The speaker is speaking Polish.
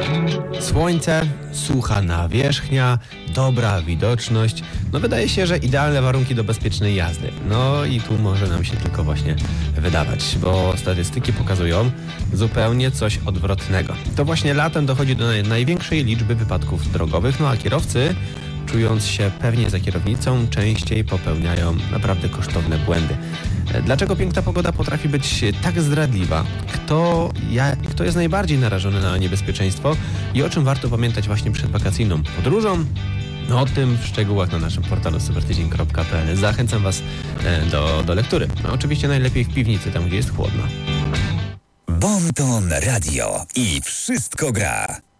Słońce, sucha nawierzchnia, dobra widoczność. No wydaje się, że idealne warunki do bezpiecznej jazdy. No i tu może nam się tylko właśnie wydawać, bo statystyki pokazują zupełnie coś odwrotnego. To właśnie latem dochodzi do największej liczby wypadków drogowych, no a kierowcy, czując się pewnie za kierownicą, częściej popełniają naprawdę kosztowne błędy. Dlaczego piękna pogoda potrafi być tak zdradliwa? Kto jest najbardziej narażony na niebezpieczeństwo i o czym warto pamiętać właśnie przed wakacyjną podróżą? No o tym w szczegółach na naszym portalu supertydzień.pl. Zachęcam Was do lektury. No, oczywiście najlepiej w piwnicy, tam gdzie jest chłodno. Bon Ton Radio i wszystko gra.